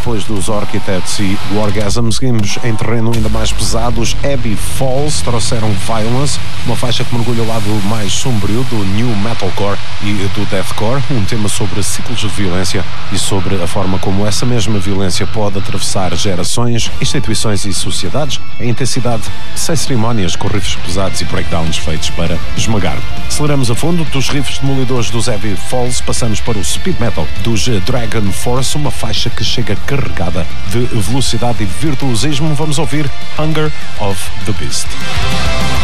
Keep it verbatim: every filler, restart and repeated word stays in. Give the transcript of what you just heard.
depois dos Architects e do Orgasm, seguimos em terreno ainda mais pesado. Os Abbey Falls trouxeram Violence, uma faixa que mergulha o lado mais sombrio do new metalcore e do deathcore, um tema sobre ciclos de violência e sobre a forma como essa mesma violência pode atravessar gerações, instituições e sociedades, a intensidade sem cerimónias, com riffs pesados e breakdowns feitos para esmagar. Aceleramos a fundo dos riffs demolidores dos Abbey Falls, passamos para o speed metal dos Dragon Force, uma faixa que chega carregada de velocidade e virtuosismo. Vamos ouvir Hunger of the Beast.